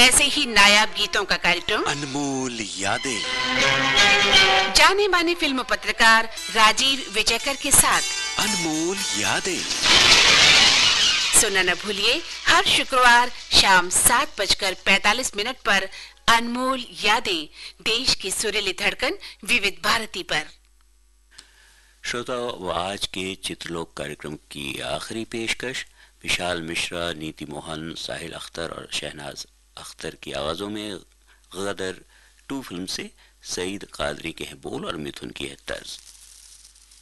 ऐसे ही नायाब गीतों का कार्यक्रम अनमोल यादें, जाने माने फिल्म पत्रकार राजीव विजयकर के साथ अनमोल यादें सुनना न भूलिए हर शुक्रवार शाम 7:45 पर अनमोल यादें, देश की सुरीली धड़कन विविध भारती पर। श्रोताओ, आज के चित्रलोक कार्यक्रम की आखिरी पेशकश विशाल मिश्रा, नीति मोहन, साहिल अख्तर और शहनाज अख्तर की आवाज़ों में गदर 2 फिल्म से सईद कादरी के हैं बोल और मिथुन की है तर्ज।